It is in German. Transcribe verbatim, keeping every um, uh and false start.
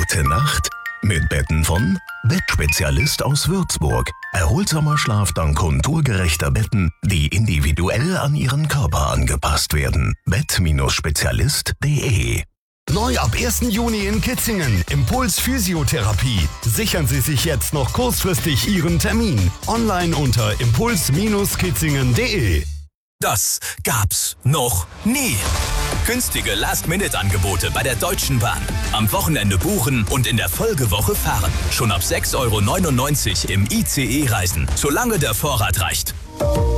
Gute Nacht mit Betten von Bettspezialist aus Würzburg. Erholsamer Schlaf dank konturgerechter Betten, die individuell an Ihren Körper angepasst werden. bett Spezialist punkt de. Neu ab ersten Juni in Kitzingen. Impuls Physiotherapie. Sichern Sie sich jetzt noch kurzfristig Ihren Termin. Online unter impuls Kitzingen punkt de. Das gab's noch nie. Günstige Last-Minute-Angebote bei der Deutschen Bahn. Am Wochenende buchen und in der Folgewoche fahren. Schon ab sechs Euro neunundneunzig im I C E reisen, solange der Vorrat reicht.